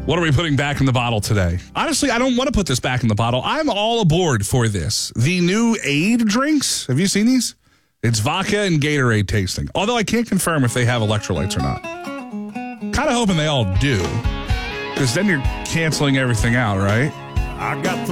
What are we putting back in the bottle today? Honestly, I don't want to put this back in the bottle. I'm all aboard for this. The new Aid drinks. Have you seen these? It's vodka and Gatorade tasting. Although I can't confirm if they have electrolytes or not. Kind of hoping they all do. Because then you're canceling everything out, right? I got